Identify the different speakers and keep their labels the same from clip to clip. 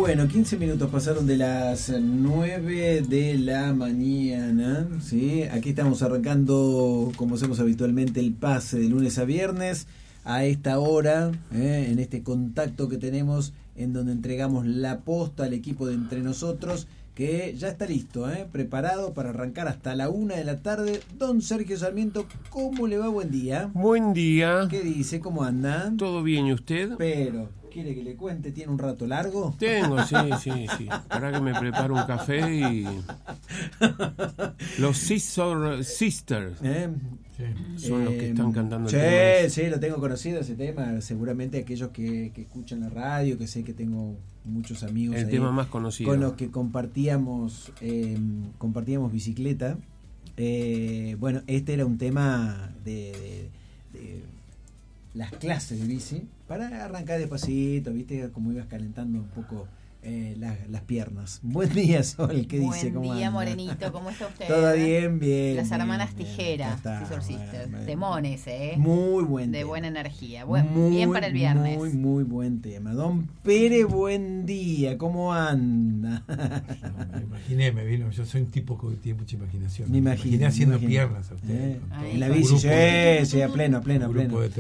Speaker 1: Bueno, 15 minutos pasaron de las 9 de la mañana, ¿sí? Aquí estamos arrancando, como hacemos habitualmente, el pase de lunes a viernes, a esta hora, en este contacto que tenemos, en donde entregamos la posta al equipo de Entre Nosotros, que ya está listo, preparado para arrancar hasta la 1 de la tarde. Don Sergio Sarmiento, ¿cómo le va? Buen día.
Speaker 2: Buen día.
Speaker 1: ¿Qué dice? ¿Cómo anda?
Speaker 2: ¿Todo bien y usted?
Speaker 1: Pero, ¿quiere que le cuente? ¿Tiene un rato largo?
Speaker 2: Tengo, sí. Para que me preparo un café y... Los Sisters. Son los que están cantando el tema.
Speaker 1: Sí, lo tengo conocido ese tema. Seguramente aquellos que escuchan la radio, que sé que tengo muchos amigos
Speaker 2: el
Speaker 1: ahí,
Speaker 2: tema más conocido,
Speaker 1: con los que compartíamos bicicleta. Bueno, este era un tema de las clases de bici, para arrancar despacito, viste, como ibas calentando un poco las piernas. Buen día, Sol, ¿qué dice?
Speaker 3: Buen día, Morenito, ¿cómo está usted?
Speaker 1: Todo bien.
Speaker 3: Las
Speaker 1: bien,
Speaker 3: hermanas
Speaker 1: bien,
Speaker 3: Tijera,
Speaker 1: está,
Speaker 3: Sisters, temones,
Speaker 1: muy buen
Speaker 3: de
Speaker 1: tema.
Speaker 3: Buena energía, bien para el viernes.
Speaker 1: Muy buen tema. Don Pere, buen día, ¿cómo anda?
Speaker 4: Me imaginé, yo soy un tipo que tiene mucha imaginación.
Speaker 1: Me imaginé
Speaker 4: haciendo piernas a ustedes.
Speaker 1: En la bici, sí, a pleno. A pleno.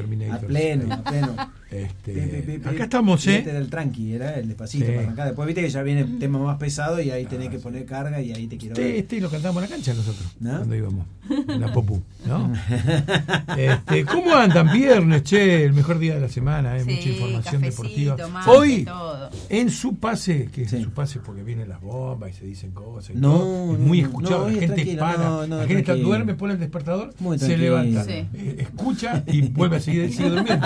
Speaker 4: Acá estamos,
Speaker 1: Este era el tranqui, era el despacito para arrancar. Después viste que ya viene el tema más pesado y ahí tenés que poner carga y ahí te quiero ver.
Speaker 4: Este lo cantamos en la cancha nosotros,
Speaker 1: ¿no?
Speaker 4: Cuando íbamos, en la Popú, ¿no? ¿Cómo andan? Viernes, el mejor día de la semana, mucha información deportiva. Hoy, en su pase, que es en su pase porque vienen las bombas y se dicen cosas. Es muy escuchado, la gente para, la gente duerme, pone el despertador, se levanta, escucha y vuelve a sigue durmiendo.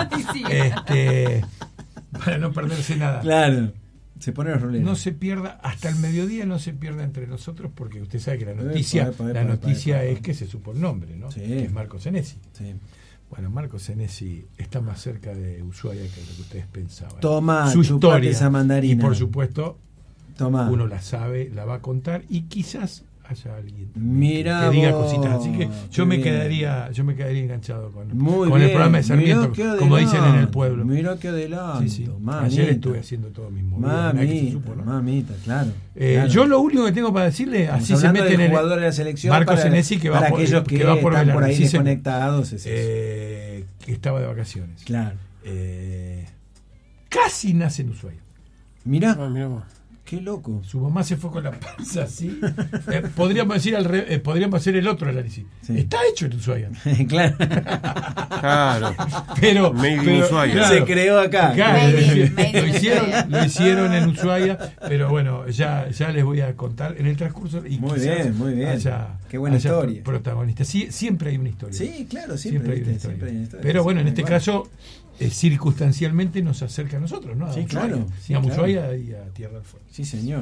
Speaker 4: Para no perderse nada.
Speaker 1: Claro. Se pone los roleros.
Speaker 4: No se pierda, hasta el mediodía no se pierda Entre Nosotros, porque usted sabe que la noticia es que se supo el nombre, ¿no?
Speaker 1: Sí.
Speaker 4: Que es Marco Senesi.
Speaker 1: Sí.
Speaker 4: Bueno, Marco Senesi está más cerca de Ushuaia que lo que ustedes pensaban.
Speaker 1: Toma,
Speaker 4: su historia
Speaker 1: esa mandarina.
Speaker 4: Y por supuesto,
Speaker 1: Toma.
Speaker 4: Uno la sabe, la va a contar y quizás haya alguien
Speaker 1: que
Speaker 4: diga cositas. Así que yo me quedaría enganchado con el programa de Sarmiento, como dicen en el pueblo.
Speaker 1: Mira qué adelanto.
Speaker 4: Sí. Ayer estuve haciendo todo mismo.
Speaker 1: Mamita, claro.
Speaker 4: Yo lo único que tengo para decirle, así se mete en el
Speaker 1: jugador de la selección
Speaker 4: Marco Senesi, que
Speaker 1: para
Speaker 4: va
Speaker 1: aquellos que
Speaker 4: va por
Speaker 1: están por ahí
Speaker 4: sí,
Speaker 1: desconectados.
Speaker 4: Que estaba de vacaciones.
Speaker 1: Claro.
Speaker 4: Casi nace en Ushuaia.
Speaker 1: Mirá. Qué loco.
Speaker 4: Su mamá se fue con la panza así. Podríamos decir podríamos hacer el otro análisis. Sí. Está hecho en Ushuaia.
Speaker 1: Claro.
Speaker 4: Pero
Speaker 2: Ushuaia.
Speaker 1: Claro, se creó acá.
Speaker 4: Lo hicieron en Ushuaia, pero bueno, ya les voy a contar en el transcurso. Y
Speaker 1: muy bien. Qué buena historia.
Speaker 4: Protagonista. Sí, siempre hay una historia.
Speaker 1: Sí, claro, siempre hay una historia.
Speaker 4: Pero bueno, en este caso, circunstancialmente nos acerca a nosotros, ¿no?
Speaker 1: Sí, claro.
Speaker 4: A Ushuaia y a Tierra del Fuego.
Speaker 1: Sí, señor.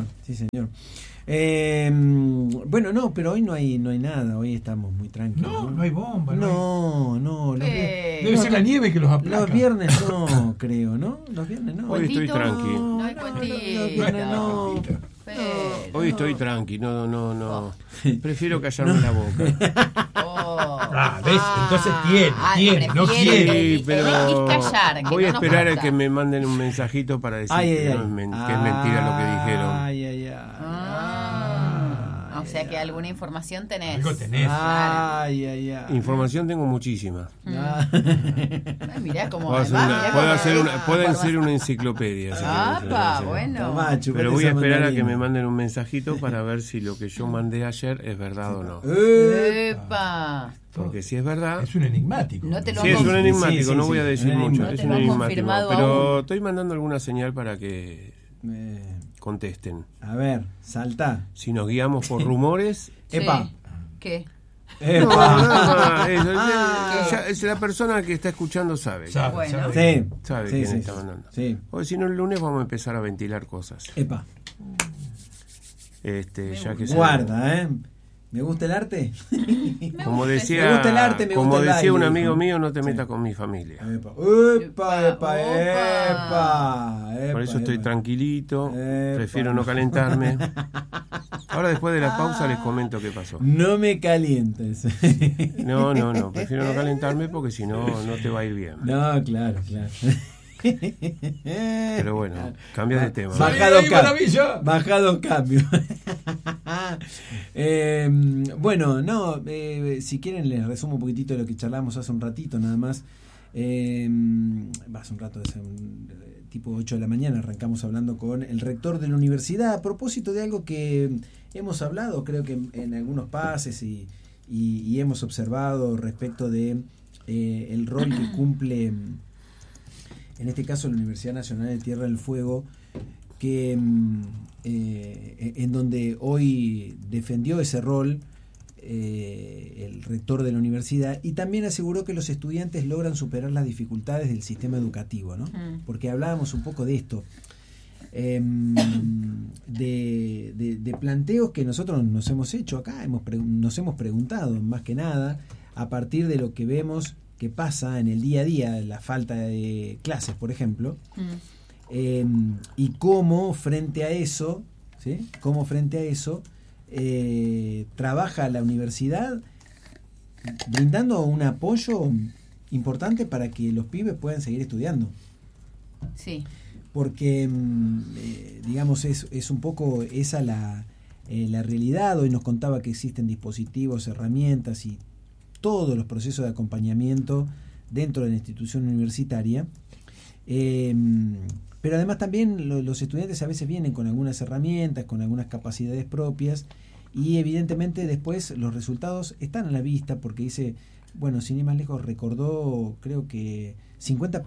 Speaker 1: Bueno, no, pero hoy no hay nada. Hoy estamos muy tranquilos.
Speaker 4: No hay bomba.
Speaker 1: No.
Speaker 4: Debe ser la nieve que los aplaca.
Speaker 1: Los viernes no, creo, ¿no? Los viernes no.
Speaker 2: Hoy estoy tranqui.
Speaker 3: No hay
Speaker 1: no.
Speaker 2: Hoy estoy tranqui, no. Prefiero callarme la boca.
Speaker 4: ¿Ves? Entonces tiene, no quiere.
Speaker 2: Sí, pero voy a esperar a que me manden un mensajito para decir que es mentira lo que dijeron.
Speaker 3: O sea que alguna información tenés.
Speaker 4: Algo tenés.
Speaker 2: Información tengo muchísima.
Speaker 3: Mirá cómo
Speaker 2: pueden ser una enciclopedia.
Speaker 3: Bueno.
Speaker 2: Pero voy a esperar a que me manden un mensajito para ver si lo que yo mandé ayer es verdad o no.
Speaker 3: ¡Epa!
Speaker 2: Porque si es verdad...
Speaker 4: Es un enigmático.
Speaker 2: Sí, es un enigmático, no voy a decir mucho. Es un enigmático. Pero estoy mandando alguna señal para que contesten.
Speaker 1: A ver, salta.
Speaker 2: Si nos guiamos por rumores...
Speaker 1: ¡Epa!
Speaker 3: ¿Qué?
Speaker 2: Es la persona que está escuchando sabe.
Speaker 1: Sabe
Speaker 2: quién está mandando.
Speaker 1: Sí.
Speaker 2: O si no, el lunes vamos a empezar a ventilar cosas.
Speaker 1: ¡Epa!
Speaker 2: Ya que
Speaker 1: guarda, ¿Me gusta el arte?
Speaker 2: Como decía,
Speaker 1: me gusta el arte,
Speaker 2: como decía un amigo mío, no te metas con mi familia.
Speaker 1: Epa.
Speaker 2: Por eso estoy tranquilito, prefiero no calentarme. Ahora después de la pausa les comento qué pasó.
Speaker 1: No me calientes.
Speaker 2: No, prefiero no calentarme porque si no, no te va a ir bien.
Speaker 1: No, claro.
Speaker 2: Pero bueno, cambia de tema.
Speaker 1: Bajado cambio. Bueno, no, si quieren les resumo un poquitito de lo que charlamos hace un ratito nada más. Hace un rato, tipo 8 de la mañana, arrancamos hablando con el rector de la universidad a propósito de algo que hemos hablado, creo que en algunos pases y hemos observado respecto de el rol que cumple, en este caso, la Universidad Nacional de Tierra del Fuego, que en donde hoy defendió ese rol el rector de la universidad, y también aseguró que los estudiantes logran superar las dificultades del sistema educativo, ¿no? Porque hablábamos un poco de esto, de planteos que nosotros nos hemos hecho acá, nos hemos preguntado más que nada a partir de lo que vemos que pasa en el día a día, la falta de clases, por ejemplo, y cómo frente a eso, ¿sí? Trabaja la universidad brindando un apoyo importante para que los pibes puedan seguir estudiando.
Speaker 3: Sí.
Speaker 1: Porque, digamos, es un poco esa la realidad. Hoy nos contaba que existen dispositivos, herramientas y todos los procesos de acompañamiento dentro de la institución universitaria. Pero además también los estudiantes a veces vienen con algunas herramientas, con algunas capacidades propias, y evidentemente después los resultados están a la vista, porque dice, bueno, sin ir más lejos, recordó, creo que 50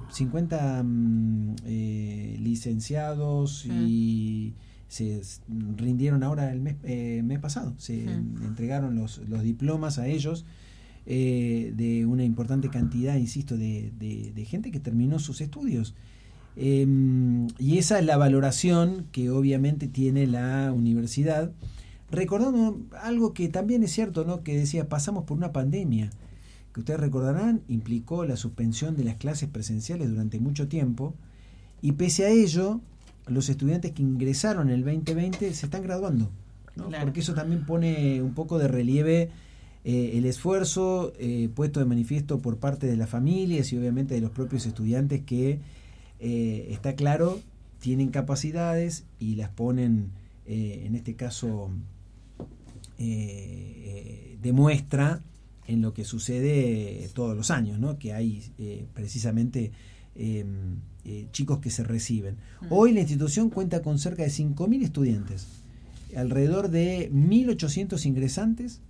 Speaker 1: licenciados y se rindieron ahora el mes pasado, se entregaron los diplomas a ellos, de una importante cantidad, insisto, de gente que terminó sus estudios. Y esa es la valoración que obviamente tiene la universidad, recordando algo que también es cierto, ¿no? Que decía, pasamos por una pandemia que ustedes recordarán implicó la suspensión de las clases presenciales durante mucho tiempo, y pese a ello los estudiantes que ingresaron en el 2020 se están graduando, ¿no? Claro. Porque eso también pone un poco de relieve el esfuerzo puesto de manifiesto por parte de las familias y obviamente de los propios estudiantes que está claro, tienen capacidades y las ponen, en este caso, demuestra en lo que sucede todos los años, ¿no? Que hay precisamente chicos que se reciben. Hoy la institución cuenta con cerca de 5.000 estudiantes, alrededor de 1.800 ingresantes,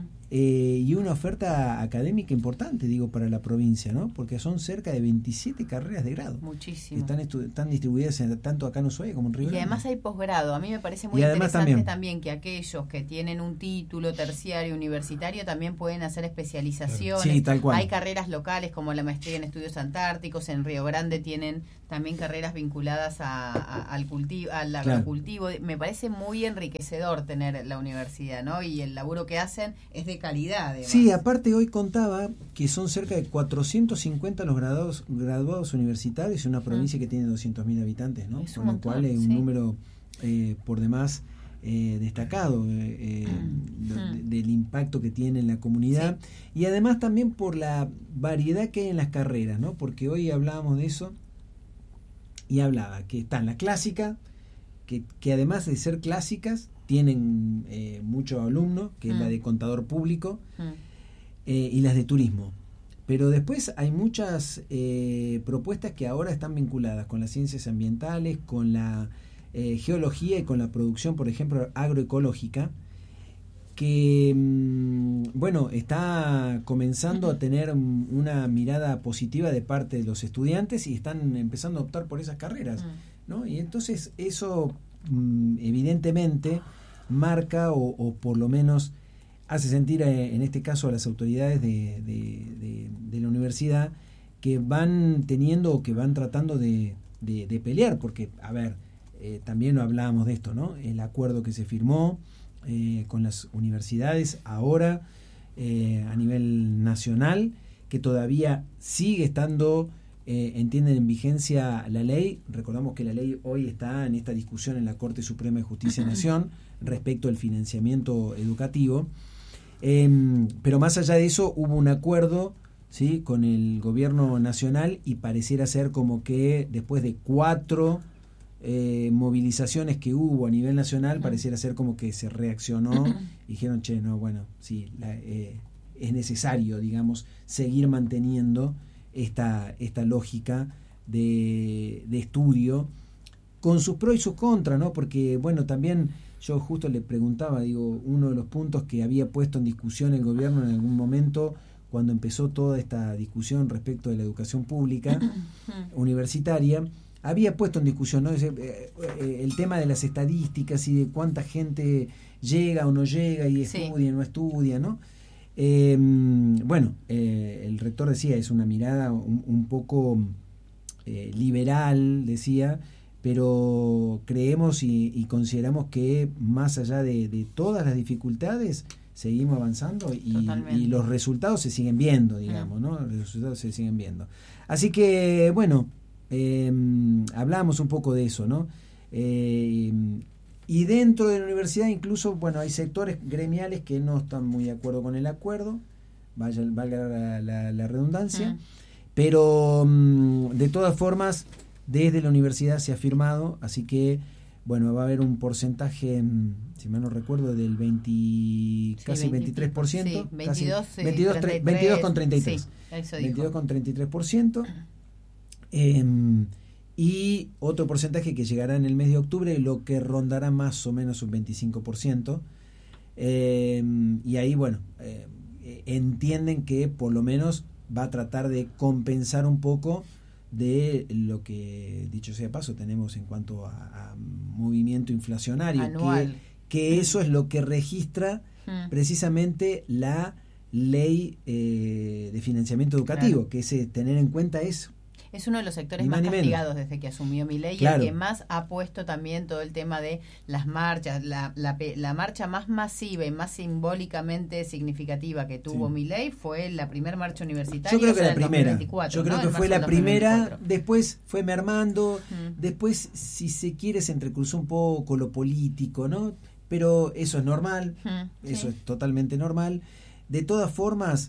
Speaker 1: y una oferta académica importante, digo, para la provincia, ¿no? Porque son cerca de 27 carreras de grado.
Speaker 3: Muchísimo.
Speaker 1: Están distribuidas tanto acá en Ushuaia como en Río Grande.
Speaker 3: Y además hay posgrado. A mí me parece muy interesante también que aquellos que tienen un título terciario universitario también pueden hacer especializaciones.
Speaker 1: Sí, tal cual.
Speaker 3: Hay carreras locales como la maestría en estudios antárticos. En Río Grande tienen también carreras vinculadas al cultivo, al agrocultivo. Me parece muy enriquecedor tener la universidad, ¿no? Y el laburo que hacen es de calidad, además.
Speaker 1: Sí, aparte hoy contaba que son cerca de 450 los graduados universitarios en una provincia que tiene 200.000 habitantes, ¿no? Con lo cual es un número por demás destacado del impacto que tiene en la comunidad, y además también por la variedad que hay en las carreras, ¿no? Porque hoy hablábamos de eso y hablaba que están las clásicas, que además de ser clásicas tienen muchos alumnos, que es la de contador público, y las de turismo. Pero después hay muchas propuestas que ahora están vinculadas con las ciencias ambientales, con la geología y con la producción, por ejemplo, agroecológica, que bueno, está comenzando a tener una mirada positiva de parte de los estudiantes y están empezando a optar por esas carreras, ¿no? Y entonces eso evidentemente marca o por lo menos hace sentir en este caso a las autoridades de la universidad que van teniendo o que van tratando de pelear, porque a ver, también hablábamos de esto, ¿no? El acuerdo que se firmó con las universidades ahora a nivel nacional, que todavía sigue estando entienden en vigencia la ley. Recordamos que la ley hoy está en esta discusión en la Corte Suprema de Justicia de Nación respecto al financiamiento educativo, pero más allá de eso hubo un acuerdo, ¿sí? Con el gobierno nacional, y pareciera ser como que después de 4 movilizaciones que hubo a nivel nacional, pareciera ser como que se reaccionó y dijeron, no, bueno, sí, es necesario, digamos, seguir manteniendo esta lógica de estudio, con sus pros y sus contras, ¿no? Porque, bueno, también yo justo le preguntaba, digo, uno de los puntos que había puesto en discusión el gobierno en algún momento, cuando empezó toda esta discusión respecto de la educación pública universitaria, había puesto en discusión, ¿no? El tema de las estadísticas y de cuánta gente llega o no llega y estudia o no estudia, ¿no? El rector decía, es una mirada un poco liberal, decía, pero creemos y consideramos que más allá de todas las dificultades seguimos avanzando y los resultados se siguen viendo, digamos, ¿no? Los resultados se siguen viendo. Así que, bueno, hablamos un poco de eso, ¿no? Y dentro de la universidad incluso, bueno, hay sectores gremiales que no están muy de acuerdo con el acuerdo, valga la redundancia, pero de todas formas desde la universidad se ha firmado, así que bueno, va a haber un porcentaje, si mal no recuerdo, del casi 23%,
Speaker 3: sí,
Speaker 1: 22,33%.
Speaker 3: Sí,
Speaker 1: 22,33%. Y otro porcentaje que llegará en el mes de octubre, lo que rondará más o menos un 25%. Y ahí, bueno, entienden que por lo menos va a tratar de compensar un poco de lo que, dicho sea paso, tenemos en cuanto a movimiento inflacionario, que eso es lo que registra precisamente la ley de financiamiento educativo, que es tener en cuenta eso.
Speaker 3: Es uno de los sectores más castigados desde que asumió Milei, y el que más ha puesto también todo el tema de las marchas, la marcha más masiva y más simbólicamente significativa que tuvo Milei fue la primera marcha universitaria.
Speaker 1: Yo creo que la primera.
Speaker 3: 2024,
Speaker 1: yo creo que fue la primera, después fue mermando, después, si se quiere, se entrecruzó un poco lo político, ¿no? Pero eso es normal, eso es totalmente normal. De todas formas,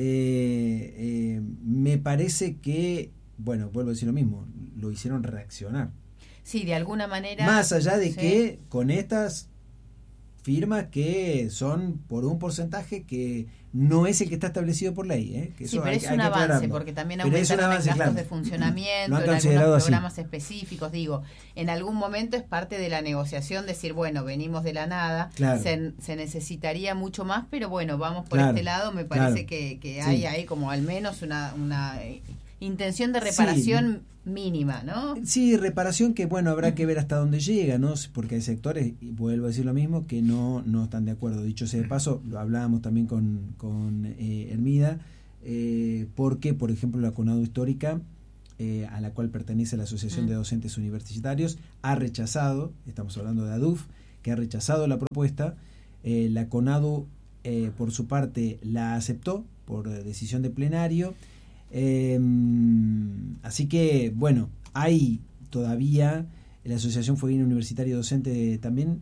Speaker 1: me parece que, bueno, vuelvo a decir lo mismo, lo hicieron reaccionar.
Speaker 3: Sí, de alguna manera.
Speaker 1: Más allá de que con estas firmas que son por un porcentaje que no es el que está establecido por ley, que
Speaker 3: sí, pero es un avance, porque también aumentaron gastos de funcionamiento en algunos programas específicos. Digo, en algún momento es parte de la negociación decir, bueno, venimos de la nada, se necesitaría mucho más, pero bueno, vamos por este lado. Me parece que hay ahí como al menos una intención de reparación mínima, ¿no?
Speaker 1: Sí, reparación que, bueno, habrá que ver hasta dónde llega, ¿no? Porque hay sectores, y vuelvo a decir lo mismo, que no están de acuerdo. Dicho sea de paso, lo hablábamos también con Hermida, porque, por ejemplo, la CONADU Histórica, a la cual pertenece la Asociación de Docentes Universitarios, ha rechazado, estamos hablando de ADUF, que ha rechazado la propuesta. La CONADU, por su parte, la aceptó por decisión de plenario. Así que, bueno, hay todavía, la Asociación Fueguina Universitaria Docente también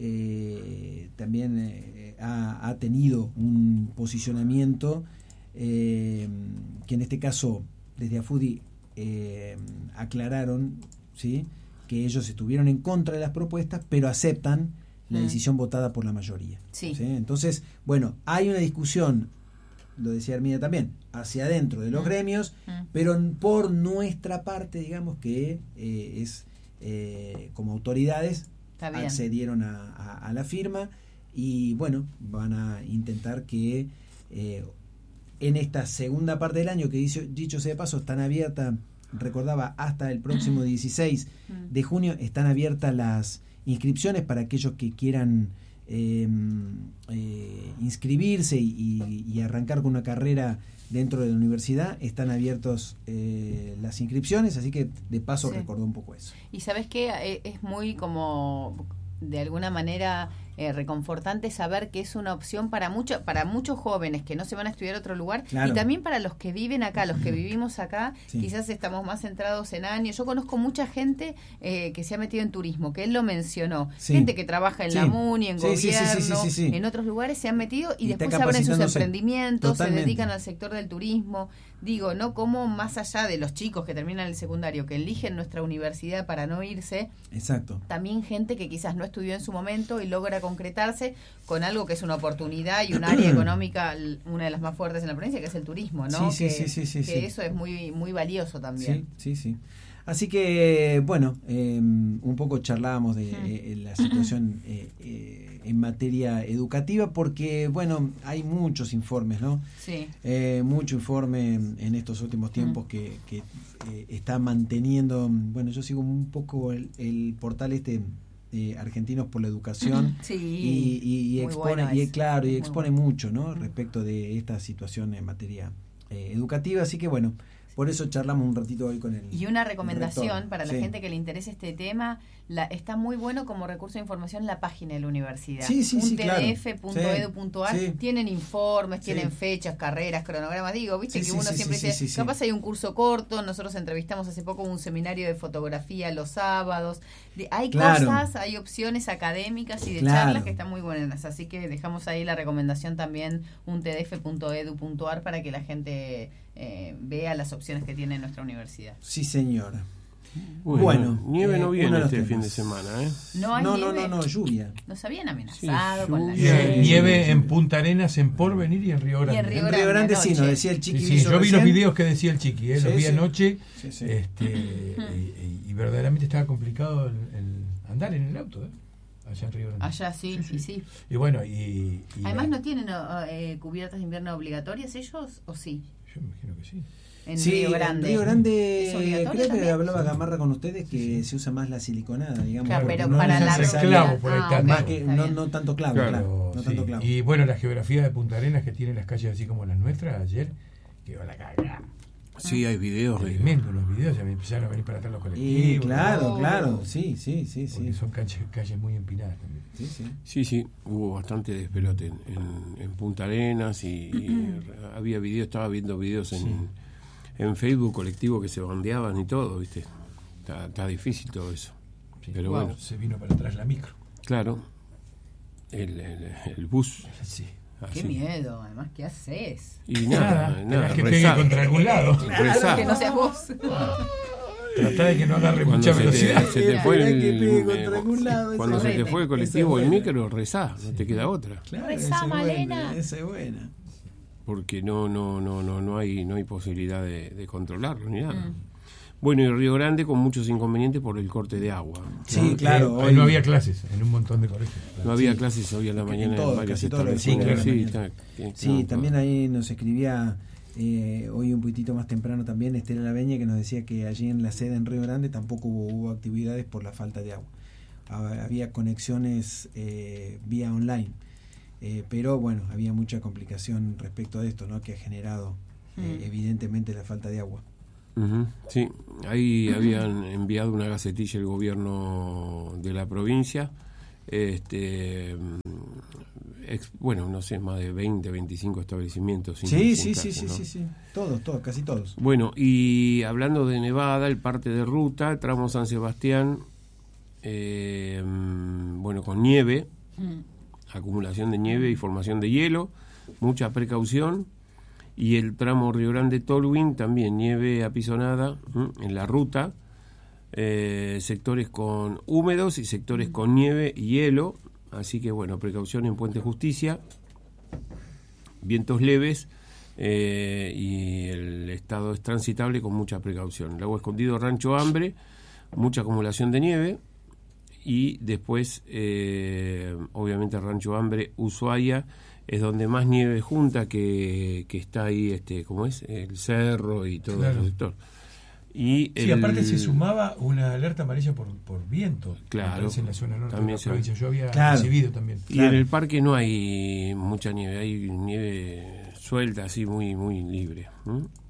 Speaker 1: ha tenido un posicionamiento que en este caso desde AFUDI aclararon, ¿sí?, que ellos estuvieron en contra de las propuestas, pero aceptan la decisión votada por la mayoría. ¿Sí? Entonces, bueno, hay una discusión, lo decía Hermida también, hacia adentro de los gremios, pero por nuestra parte, digamos que como autoridades accedieron a la firma, y bueno, van a intentar que en esta segunda parte del año, que dicho sea de paso, están abiertas, recordaba, hasta el próximo 16 de junio, están abiertas las inscripciones para aquellos que quieran inscribirse y arrancar con una carrera dentro de la universidad. Están abiertos las inscripciones, así que de paso recordó un poco eso.
Speaker 3: Y sabes que es muy como, de alguna manera, reconfortante saber que es una opción para muchos jóvenes que no se van a estudiar a otro lugar,
Speaker 1: claro.
Speaker 3: Y también para los que viven acá, los que vivimos acá, sí. Quizás estamos más centrados en años. Yo conozco mucha gente que se ha metido en turismo, que él lo mencionó, sí. Gente que trabaja en la MUNI, en gobierno, en otros lugares se han metido y después abren sus emprendimientos, totalmente. Se dedican al sector del turismo. Digo, ¿no? Como más allá de los chicos que terminan el secundario, que eligen nuestra universidad para no irse,
Speaker 1: exacto.
Speaker 3: También gente que quizás no estudió en su momento y logra concretarse con algo que es una oportunidad y un área económica, una de las más fuertes en la provincia, que es el turismo, ¿no?
Speaker 1: Sí,
Speaker 3: que eso es muy, muy valioso también.
Speaker 1: Sí. Así que, bueno, un poco charlábamos de la situación en materia educativa, porque, bueno, hay muchos informes, ¿no?
Speaker 3: Sí.
Speaker 1: Mucho informe en estos últimos tiempos que está manteniendo, bueno, yo sigo un poco el portal Argentinos por la Educación,
Speaker 3: sí,
Speaker 1: y expone,
Speaker 3: bueno
Speaker 1: y expone mucho, ¿no? Respecto de esta situación en materia educativa, así que, bueno, por eso charlamos un ratito hoy con él.
Speaker 3: Y una recomendación para la gente que le interese este tema, está muy bueno como recurso de información la página de la universidad. tdf.edu.ar, tienen informes, tienen fechas, carreras, cronogramas. Digo, viste que uno siempre dice, capaz hay un curso corto, nosotros entrevistamos hace poco un seminario de fotografía los sábados. Hay cosas, hay opciones académicas y de charlas que están muy buenas. Así que dejamos ahí la recomendación también, un tdf.edu.ar para que la gente vea las opciones que tiene nuestra universidad.
Speaker 1: Sí, señor.
Speaker 2: Bueno, nieve no viene este fin de semana, ¿eh?
Speaker 3: No,
Speaker 1: lluvia.
Speaker 3: Nos habían amenazado con la
Speaker 4: nieve en Punta Arenas, en Porvenir y en Río Grande.
Speaker 1: En Río Grande sí, nos decía el Chiqui.
Speaker 4: Yo vi los videos que decía el Chiqui, los vi anoche, y verdaderamente estaba complicado el andar en el auto, allá en Río Grande.
Speaker 3: Allá sí.
Speaker 4: Y bueno,
Speaker 3: además no tienen cubiertas de invierno obligatorias ellos, ¿o sí?
Speaker 4: Yo me imagino que sí.
Speaker 3: En Río Grande.
Speaker 1: Río Grande, creo que hablaba Gamarra con ustedes que se usa más la siliconada, digamos.
Speaker 3: Claro, pero
Speaker 1: no
Speaker 3: para la
Speaker 4: clavo, por ahí
Speaker 1: más que no tanto clavo, claro, no tanto clavo.
Speaker 4: Y bueno, la geografía de Punta Arenas, que tiene las calles así como las nuestras, ayer quedó la cagada.
Speaker 2: Sí, hay videos.
Speaker 4: Tremendo los videos, ya me empezaron a venir para atrás los colectivos.
Speaker 1: Y claro, sí.
Speaker 4: Porque son calles muy empinadas también.
Speaker 2: Sí, hubo bastante despelote en Punta Arenas y había videos, estaba viendo videos en Facebook, colectivos que se bandeaban y todo, ¿viste? Está difícil todo eso.
Speaker 4: Sí,
Speaker 2: pero bueno.
Speaker 4: Se vino para atrás la micro.
Speaker 2: Claro. El bus.
Speaker 4: Sí.
Speaker 3: Qué miedo, además, ¿qué haces?
Speaker 2: Y nada,
Speaker 4: que pegue contra algún lado.
Speaker 3: Claro, que no seas vos.
Speaker 4: Trata de que no agarre mucha velocidad.
Speaker 2: Se te fue cuando se te fue el colectivo o el micro, rezá, no te queda otra.
Speaker 3: Claro, rezá, Malena.
Speaker 1: Esa es buena.
Speaker 2: Porque no hay posibilidad de controlarlo ni nada. Bueno, y Río Grande con muchos inconvenientes por el corte de agua.
Speaker 1: Sí, claro.
Speaker 4: Hoy no había clases en un montón de colegios.
Speaker 2: No había clases hoy a la mañana en varias
Speaker 1: establecimientos. Sí, también ahí nos escribía hoy un poquitito más temprano también Estela Laveña, que nos decía que allí en la sede en Río Grande tampoco hubo actividades por la falta de agua. Había conexiones vía online. Pero bueno, había mucha complicación respecto de esto, ¿no? Que ha generado evidentemente la falta de agua.
Speaker 2: Sí, ahí habían enviado una gacetilla el gobierno de la provincia, bueno, no sé, más de 20, 25 establecimientos.
Speaker 1: Sí, todos, casi todos.
Speaker 2: Bueno, y hablando de Nevada, el parte de ruta, tramo San Sebastián, bueno, con nieve, acumulación de nieve y formación de hielo, mucha precaución. Y el tramo Río Grande-Tolwyn, también nieve apisonada en la ruta, sectores con húmedos y sectores con nieve y hielo, así que bueno, precaución en Puente Justicia, vientos leves y el estado es transitable con mucha precaución. Lago Escondido, Rancho Hambre, mucha acumulación de nieve, y después obviamente Rancho Hambre, Ushuaia, es donde más nieve junta, que está ahí, ¿cómo es? El cerro y todo el sector. Y
Speaker 4: aparte se sumaba una alerta amarilla por viento.
Speaker 2: Claro.
Speaker 4: En la zona norte
Speaker 2: también
Speaker 4: de la provincia. Yo había recibido también.
Speaker 2: Y en el parque no hay mucha nieve, hay nieve suelta, así muy libre.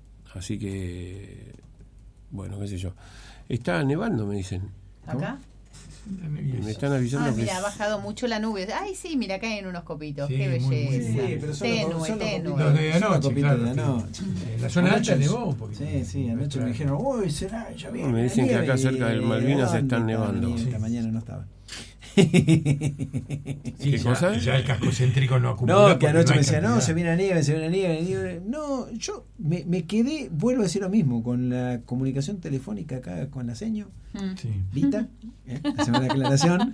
Speaker 2: Así que, bueno, qué sé yo. Está nevando, me dicen.
Speaker 3: ¿Acá?
Speaker 2: Me están avisando que
Speaker 3: mira, ha bajado mucho la nube. Ay, sí, mira, caen unos copitos.
Speaker 4: Sí,
Speaker 3: qué belleza.
Speaker 1: Sí, pero
Speaker 3: tenue.
Speaker 4: Los de anoche, claro.
Speaker 1: De anoche.
Speaker 4: En la zona alta nevó un poquito.
Speaker 1: Sí, anoche me dijeron, uy, será, ya viene.
Speaker 2: Me dicen que acá cerca del Malvinas están nevando.
Speaker 1: Esta mañana no estaba.
Speaker 2: ¿Qué cosa?
Speaker 4: Ya el casco céntrico no acumula.
Speaker 1: No, que anoche me decía, no, se viene la nieve. No, yo me quedé, vuelvo a decir lo mismo, con la comunicación telefónica acá con la seño.
Speaker 4: Sí.
Speaker 1: Vita, hacemos la aclaración.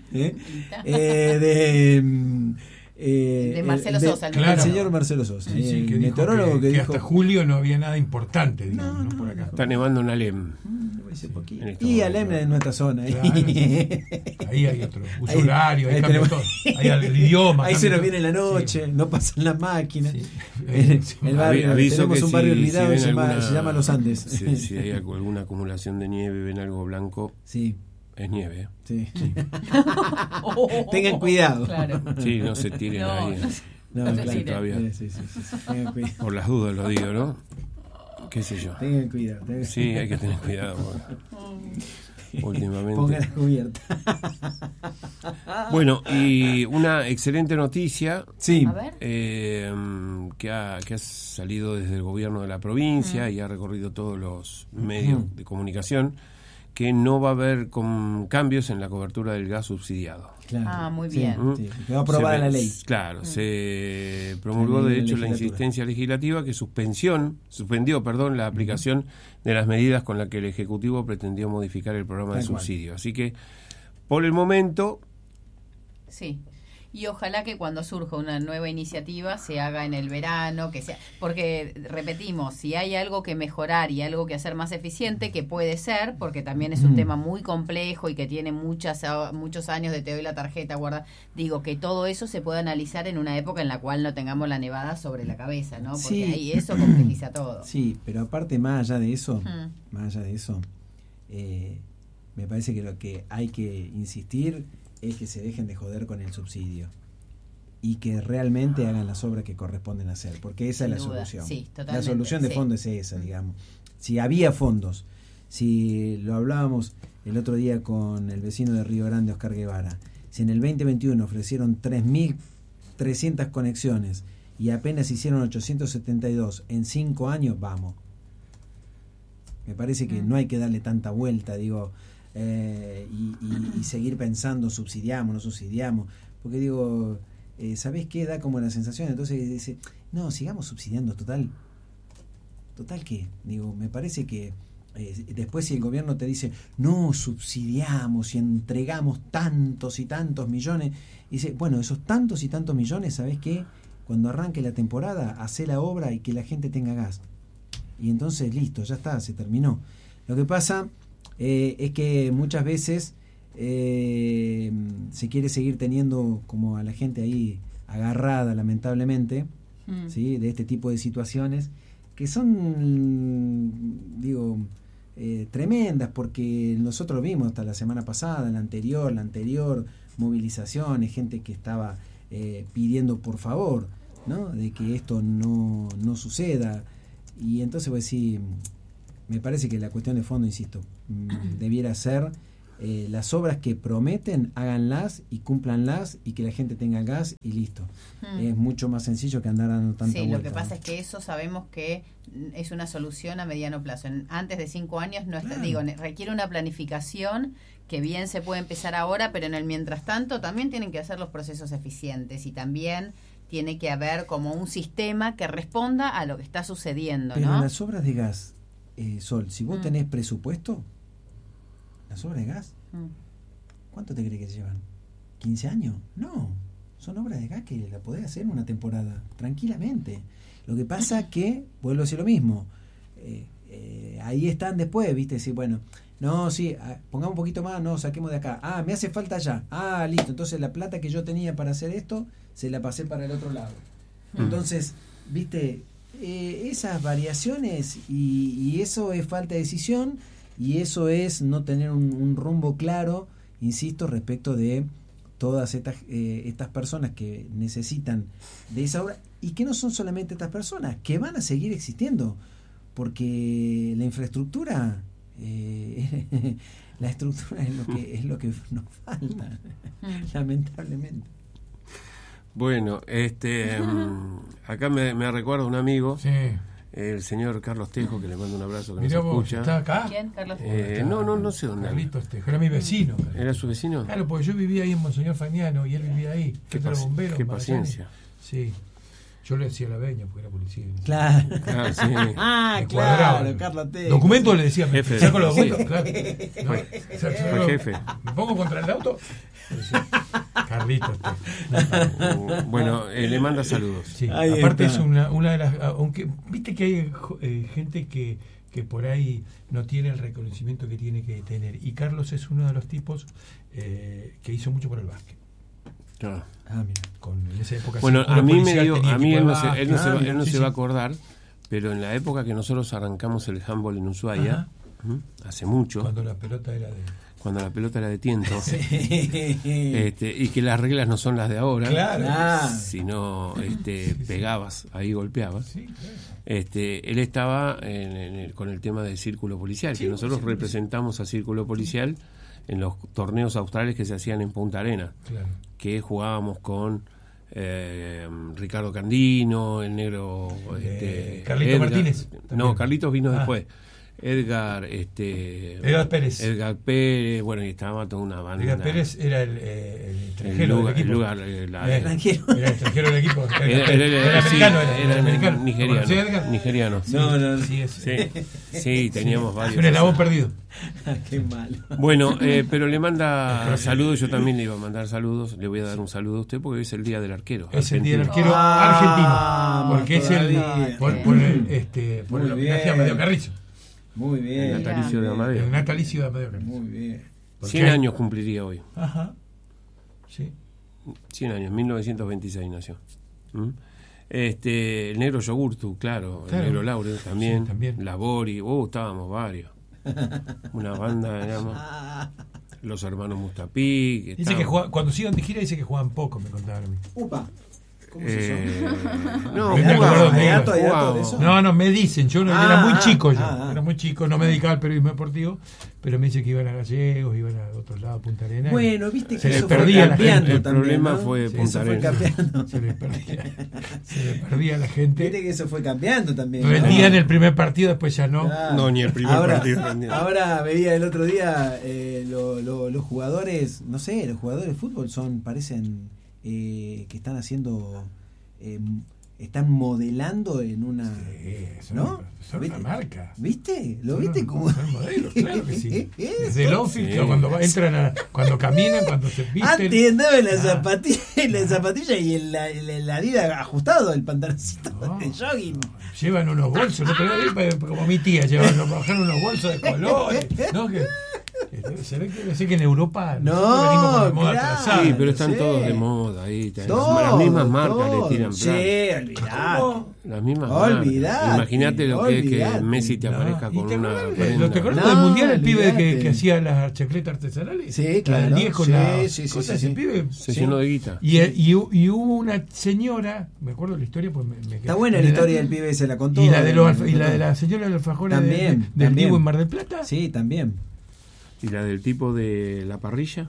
Speaker 3: De Marcelo Sosa,
Speaker 1: el señor Marcelo Sosa,
Speaker 4: Sí,
Speaker 1: el meteorólogo que dijo
Speaker 4: hasta julio no había nada importante, digamos, no, por acá.
Speaker 2: Está nevando en Alem.
Speaker 1: Y Alem en nuestra zona.
Speaker 4: Claro. Ahí hay otro uso horario, ahí cambia todo. Ahí el idioma.
Speaker 1: Ahí se nos viene la noche, no pasan las máquinas.
Speaker 4: Sí.
Speaker 1: El barrio, tenemos un barrio olvidado
Speaker 2: si
Speaker 1: se llama Los Andes.
Speaker 2: Si hay alguna acumulación de nieve, ven algo blanco,
Speaker 1: sí.
Speaker 2: Es nieve.
Speaker 1: Sí. Tengan cuidado.
Speaker 3: Claro.
Speaker 2: Sí, no se tiren ahí.
Speaker 1: No,
Speaker 2: claro, todavía.
Speaker 1: Sí. Tengan cuidado.
Speaker 2: Por las dudas lo digo, ¿no? ¿Qué sé yo?
Speaker 1: Tengan cuidado.
Speaker 2: Sí, hay que tener cuidado. Últimamente.
Speaker 1: Pongan la cubierta.
Speaker 2: Bueno, y una excelente noticia.
Speaker 1: Sí.
Speaker 3: A ver.
Speaker 2: Que ha salido desde el gobierno de la provincia y ha recorrido todos los medios de comunicación, que no va a haber cambios en la cobertura del gas subsidiado.
Speaker 3: Claro. Muy bien.
Speaker 1: Sí. Quedó aprobada la ley.
Speaker 2: Claro, se promulgó de hecho la insistencia legislativa que suspendió la aplicación de las medidas con las que el Ejecutivo pretendió modificar el programa de subsidio. Así que, por el momento...
Speaker 3: Sí. Y ojalá que cuando surja una nueva iniciativa se haga en el verano, que sea, porque repetimos, si hay algo que mejorar y algo que hacer más eficiente, que puede ser, porque también es un tema muy complejo y que tiene muchos años de te doy la tarjeta, guarda, digo que todo eso se puede analizar en una época en la cual no tengamos la nevada sobre la cabeza, ¿no? Porque ahí eso complejiza todo.
Speaker 1: Sí, pero aparte más allá de eso, me parece que lo que hay que insistir es que se dejen de joder con el subsidio y que realmente hagan las obras que corresponden hacer, porque esa es la solución.
Speaker 3: Sí,
Speaker 1: la solución de fondo es esa, digamos. Si había fondos, si lo hablábamos el otro día con el vecino de Río Grande, Oscar Guevara, si en el 2021 ofrecieron 3.300 conexiones y apenas hicieron 872 en 5 años, vamos. Me parece que no hay que darle tanta vuelta, digo, y seguir pensando subsidiamos, no subsidiamos, porque digo, ¿sabés qué? Da como la sensación, entonces dice, no, sigamos subsidiando, total qué, digo, me parece que después si el gobierno te dice, no, subsidiamos y entregamos tantos y tantos millones, dice, bueno, esos tantos y tantos millones, ¿sabés qué? Cuando arranque la temporada, hacé la obra y que la gente tenga gas, y entonces listo, ya está, se terminó. Lo que pasa es que muchas veces se quiere seguir teniendo como a la gente ahí agarrada, lamentablemente, ¿sí? De este tipo de situaciones que son, digo, tremendas, porque nosotros vimos hasta la semana pasada, la anterior movilizaciones, gente que estaba pidiendo por favor, ¿no? De que esto no suceda, y entonces pues sí, me parece que la cuestión de fondo, insisto, debiera ser las obras que prometen, háganlas y cúmplanlas y que la gente tenga gas y listo. Es mucho más sencillo que andar dando tanta vuelta.
Speaker 3: Lo que pasa es que eso sabemos que es una solución a mediano plazo. Antes de 5 años no está, requiere una planificación que bien se puede empezar ahora, pero en el mientras tanto también tienen que hacer los procesos eficientes y también tiene que haber como un sistema que responda a lo que está sucediendo,
Speaker 1: pero
Speaker 3: ¿no?
Speaker 1: Las obras de gas, Sol, si vos tenés presupuesto, las obras de gas, ¿cuánto te crees que llevan? ¿15 años? No, son obras de gas que la podés hacer en una temporada, tranquilamente. Lo que pasa que, vuelvo a decir lo mismo, ahí están después, ¿viste? Sí, bueno, no, sí, pongamos un poquito más, no, saquemos de acá. Me hace falta ya. Listo, entonces la plata que yo tenía para hacer esto, se la pasé para el otro lado. Entonces, ¿viste? Esas variaciones y eso es falta de decisión y eso es no tener un rumbo claro, insisto, respecto de todas estas personas que necesitan de esa obra y que no son solamente estas personas, que van a seguir existiendo, porque la infraestructura La estructura es lo que nos falta, lamentablemente.
Speaker 2: Bueno, acá me recuerda un amigo,
Speaker 4: Sí.
Speaker 2: el señor Carlos Tejo, que le mando un abrazo, que
Speaker 4: Mirá
Speaker 2: nos
Speaker 4: vos,
Speaker 2: escucha.
Speaker 4: ¿está acá?
Speaker 3: ¿Quién? Carlos Tejo.
Speaker 2: No sé dónde.
Speaker 4: Carlitos Tejo, era mi vecino.
Speaker 2: ¿Era su vecino?
Speaker 4: Claro, porque yo vivía ahí en Monseñor Fagnano y él vivía ahí.
Speaker 2: Qué
Speaker 4: bombero.
Speaker 2: qué paciencia.
Speaker 4: Sí. Yo le decía la veña porque era policía.
Speaker 1: Claro.
Speaker 2: Ah, sí.
Speaker 1: Ah, claro, Carlos Tejo.
Speaker 4: Documentos le decía,
Speaker 2: Jefe.
Speaker 4: saco los documentos,
Speaker 2: Sí.
Speaker 4: claro.
Speaker 2: Fue jefe.
Speaker 4: Me pongo contra el auto. Carlitos Tejo.
Speaker 2: Bueno, le manda saludos.
Speaker 4: Sí,
Speaker 1: Ahí
Speaker 4: aparte
Speaker 1: está.
Speaker 4: es una de las... Aunque viste que hay gente que por ahí no tiene el reconocimiento que tiene que tener. Y Carlos es uno de los tipos que hizo mucho por el básquet.
Speaker 2: Claro.
Speaker 1: Mira.
Speaker 4: En esa época
Speaker 2: Bueno,
Speaker 4: Círculo
Speaker 2: a mí
Speaker 4: Policial
Speaker 2: él
Speaker 4: tenía
Speaker 2: no
Speaker 4: equipo
Speaker 2: se,
Speaker 4: de
Speaker 2: él no se va,
Speaker 4: básquet.
Speaker 2: él no
Speaker 4: Sí,
Speaker 2: se
Speaker 4: sí.
Speaker 2: va a acordar, pero en la época que nosotros arrancamos el handball en Ushuaia, hace mucho,
Speaker 4: Cuando la pelota era de...
Speaker 2: cuando la pelota era de tiento,
Speaker 1: Sí.
Speaker 2: y que las reglas no son las de ahora,
Speaker 4: Claro.
Speaker 2: sino pegabas, ahí golpeabas.
Speaker 4: Sí, claro.
Speaker 2: Él estaba con el tema del círculo policial, que nosotros representamos a círculo policial en los torneos australes que se hacían en Punta Arenas,
Speaker 4: Claro.
Speaker 2: que jugábamos con Ricardo Candino, el negro
Speaker 4: Carlito Martínez,
Speaker 2: no,
Speaker 4: también.
Speaker 2: Carlitos vino
Speaker 4: Ah.
Speaker 2: después. Edgar
Speaker 4: Pérez.
Speaker 2: Edgar Pérez, bueno, y estaba toda una banda.
Speaker 4: Edgar Pérez era el extranjero del equipo.
Speaker 1: extranjero.
Speaker 4: Era el extranjero del equipo.
Speaker 2: Era
Speaker 4: americano,
Speaker 2: era
Speaker 4: americano.
Speaker 2: nigeriano.
Speaker 4: ¿Conocés a Edgar?
Speaker 2: Nigeriano. Sí.
Speaker 1: No.
Speaker 4: Sí,
Speaker 2: Sí, teníamos varios.
Speaker 4: Un eslabón perdido.
Speaker 1: Qué malo.
Speaker 2: Bueno, pero le manda saludos, yo también le iba a mandar saludos, le voy a dar un saludo a usted porque hoy es el Día del Arquero.
Speaker 4: Es el día del
Speaker 2: argentino.
Speaker 4: arquero
Speaker 1: Ah,
Speaker 4: argentino. Porque es
Speaker 1: todavía.
Speaker 4: por el
Speaker 1: Muy
Speaker 4: homenaje a
Speaker 1: bien.
Speaker 4: Amadeo Carrizo.
Speaker 1: Muy
Speaker 2: El
Speaker 1: bien.
Speaker 2: natalicio de Amadeo.
Speaker 4: El natalicio de Amadeo Carrizo.
Speaker 1: Muy bien.
Speaker 2: 100 años cumpliría hoy.
Speaker 4: Ajá. Sí.
Speaker 2: 100 años, 1926 nació. El negro Yogurtu, claro,
Speaker 4: Claro.
Speaker 2: el negro Laure también,
Speaker 4: Sí, también.
Speaker 2: la Bori, estábamos varios. Una banda, éramos los hermanos Mustapí. Que
Speaker 4: Dice que
Speaker 2: estaban-
Speaker 4: cuando se iban de gira dice que jugaban poco, me contaron a mí.
Speaker 1: Upa. ¿Cómo es eso?
Speaker 2: No,
Speaker 4: Me acuerdo
Speaker 2: jugábamos,
Speaker 4: de
Speaker 1: dato de
Speaker 2: jugábamos.
Speaker 1: eso.
Speaker 4: No, me dicen, yo era muy chico
Speaker 1: ah.
Speaker 4: era muy chico, no me dedicaba al periodismo deportivo, pero me dice que iban a Gallegos, iban a otros lados, Punta Arenas.
Speaker 1: Bueno, viste que
Speaker 4: Se le
Speaker 1: eso fue
Speaker 4: perdía la
Speaker 1: cambiando
Speaker 2: gente. El
Speaker 1: también,
Speaker 2: problema
Speaker 1: ¿no?
Speaker 2: fue
Speaker 1: Sí,
Speaker 2: Punta
Speaker 1: eso fue
Speaker 2: Arenas.
Speaker 1: cambiando.
Speaker 4: se le perdía a la gente.
Speaker 1: Viste que eso fue cambiando también.
Speaker 4: Rendían el primer partido, después ya no.
Speaker 1: Claro.
Speaker 2: No, ni el primer partido rendía.
Speaker 1: Ahora veía el otro día los jugadores, no sé, los jugadores de fútbol parecen que están haciendo, están modelando en una,
Speaker 4: Son,
Speaker 1: ¿no?
Speaker 4: son
Speaker 1: ¿Viste?
Speaker 4: una marca.
Speaker 1: ¿Viste? ¿Lo
Speaker 4: Son
Speaker 1: viste
Speaker 4: un-
Speaker 1: como?
Speaker 4: son modelos, claro que sí.
Speaker 1: Eso.
Speaker 4: Desde el outfit,
Speaker 2: Sí.
Speaker 4: cuando cuando caminan, cuando se visten.
Speaker 1: Antes andaba en la
Speaker 4: Ah.
Speaker 1: zapatilla y en la Adidas ajustado, el pantaloncito
Speaker 4: No,
Speaker 1: de jogging.
Speaker 4: Llevan unos bolsos, el otro día vi, como mi tía, bajaron unos bolsos de colores, ¿no? Se ve que en Europa
Speaker 1: No,
Speaker 4: nosotros venimos con la moda
Speaker 1: claro.
Speaker 4: atrasada.
Speaker 2: Sí, pero están
Speaker 1: sí.
Speaker 2: todos de moda ahí.
Speaker 1: Todo,
Speaker 2: las mismas marcas
Speaker 1: todo.
Speaker 2: le tiran
Speaker 1: Sí,
Speaker 2: plata.
Speaker 1: olvidate.
Speaker 2: Las mismas
Speaker 1: Olvidate,
Speaker 2: marcas. Imagínate lo que es que
Speaker 1: olvidate.
Speaker 2: Messi te aparezca
Speaker 4: ¿Y
Speaker 2: con
Speaker 4: te
Speaker 2: una
Speaker 4: acuerdas
Speaker 2: prenda.
Speaker 4: ¿Te acuerdas
Speaker 1: No,
Speaker 4: del mundial el pibe
Speaker 1: olvidate.
Speaker 4: que hacía las chacletas artesanales?
Speaker 1: Sí,
Speaker 4: La
Speaker 1: claro.
Speaker 4: del 10 con
Speaker 1: Sí,
Speaker 4: la
Speaker 1: sí, sí,
Speaker 4: cosa,
Speaker 1: sí,
Speaker 4: ese
Speaker 1: sí.
Speaker 4: pibe.
Speaker 2: Se llenó de guita.
Speaker 4: Y hubo una señora, me acuerdo la historia, pues me
Speaker 1: Está buena la historia del pibe, se la contó.
Speaker 4: Y la de la señora del alfajores
Speaker 1: También,
Speaker 4: del
Speaker 1: también.
Speaker 4: Divo en Mar del Plata.
Speaker 1: Sí, también.
Speaker 2: Y la del tipo de la parrilla,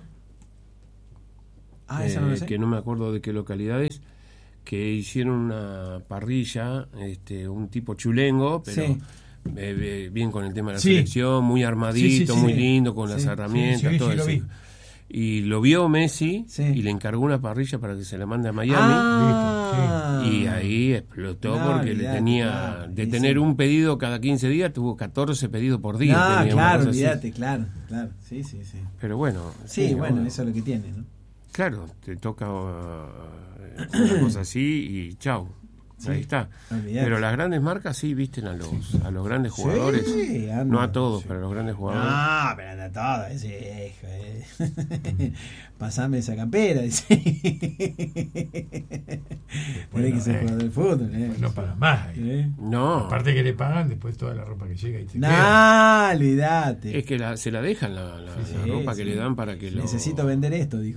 Speaker 1: Esa no lo sé.
Speaker 2: que no me acuerdo de qué localidad es, que hicieron una parrilla, un tipo chulengo, pero
Speaker 1: Sí.
Speaker 2: bien con el tema de la
Speaker 4: Sí.
Speaker 2: selección, muy armadito,
Speaker 4: Sí,
Speaker 2: muy
Speaker 4: sí.
Speaker 2: lindo, con
Speaker 1: Sí,
Speaker 2: las
Speaker 1: sí,
Speaker 2: herramientas,
Speaker 4: sí,
Speaker 2: todo
Speaker 4: sí, lo
Speaker 2: eso.
Speaker 4: vi.
Speaker 2: Y lo vio Messi
Speaker 1: Sí.
Speaker 2: y le encargó una parrilla para que se la mande a Miami. Y ahí explotó
Speaker 1: No,
Speaker 2: porque le
Speaker 1: olvidate,
Speaker 2: tenía,
Speaker 1: claro.
Speaker 2: de
Speaker 1: Y
Speaker 2: tener
Speaker 1: sí.
Speaker 2: un pedido cada 15 días, tuvo 14 pedidos por día.
Speaker 1: Ah,
Speaker 2: tenía una
Speaker 1: claro,
Speaker 2: cosa así.
Speaker 1: olvídate, claro. Sí.
Speaker 2: Pero bueno.
Speaker 1: Sí, bueno, eso es lo que tiene, ¿no?
Speaker 2: Claro, te toca una cosa así y chau.
Speaker 1: Sí,
Speaker 2: Ahí está.
Speaker 1: olvidate.
Speaker 2: Pero las grandes marcas sí visten a los grandes jugadores.
Speaker 1: Sí, anda,
Speaker 2: no a todos,
Speaker 1: sí.
Speaker 2: pero a los grandes jugadores.
Speaker 1: No, pero anda todo, ese pasame esa campera, dice. Tiene que ser jugador de fútbol,
Speaker 4: No pagan más.
Speaker 2: No,
Speaker 4: Aparte que le pagan después toda la ropa que llega y se queda.
Speaker 1: No, olvídate.
Speaker 2: es que se la dejan la
Speaker 1: Sí,
Speaker 2: ropa que
Speaker 1: sí.
Speaker 2: le dan para que lo...
Speaker 1: Necesito vender esto, dijo.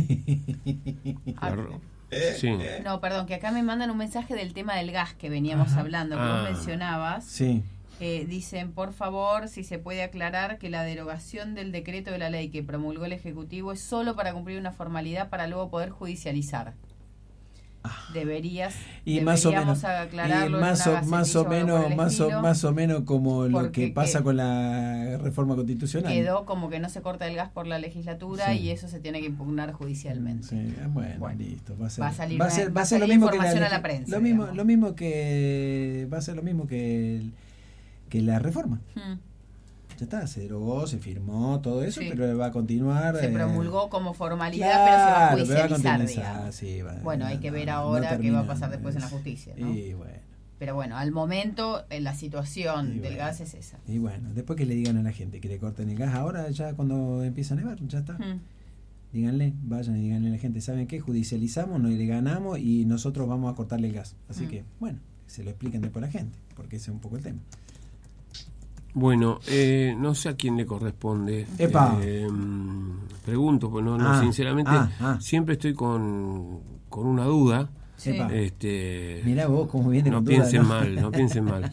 Speaker 2: la ro- Sí.
Speaker 3: No, perdón, que acá me mandan un mensaje del tema del gas que veníamos hablando, que
Speaker 2: Ah.
Speaker 3: vos mencionabas.
Speaker 1: Sí.
Speaker 3: Dicen, por favor, si se puede aclarar que la derogación del decreto de la ley que promulgó el Ejecutivo es solo para cumplir una formalidad para luego poder judicializar. Deberíamos aclararlo.
Speaker 1: Y más o menos como lo que pasa con la reforma constitucional.
Speaker 3: Quedó como que no se corta el gas por la legislatura y eso se tiene que impugnar judicialmente.
Speaker 1: Sí, bueno, listo. Va a
Speaker 3: ser
Speaker 1: lo mismo que
Speaker 3: a la prensa.
Speaker 1: Lo mismo que va a ser lo mismo que la reforma. Ya está, se derogó, se firmó, todo eso, pero va a continuar.
Speaker 3: Se promulgó como formalidad, pero se va a judicializar. Bueno, hay que ver ahora qué va a pasar después en la justicia, ¿no? Pero bueno, al momento la situación del gas es esa.
Speaker 1: Y bueno, después que le digan a la gente que le corten el gas, ahora ya cuando empieza a nevar, ya está. Díganle, vayan y díganle a la gente, ¿saben qué? Judicializamos, no le ganamos y nosotros vamos a cortarle el gas. Así que, bueno, se lo expliquen después a la gente, porque ese es un poco el tema.
Speaker 2: Bueno, no sé a quién le corresponde. Pregunto, pues sinceramente siempre estoy con una duda.
Speaker 1: Mirá vos cómo viene
Speaker 2: no
Speaker 1: con
Speaker 2: piensen
Speaker 1: duda,
Speaker 2: mal, no piensen mal.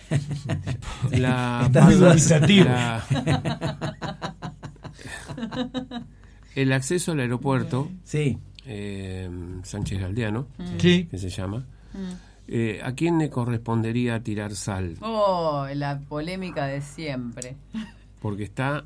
Speaker 2: El acceso al aeropuerto, Sánchez Galdiano, que se llama. ¿A quién le correspondería tirar sal?
Speaker 3: La polémica de siempre.
Speaker 2: Porque está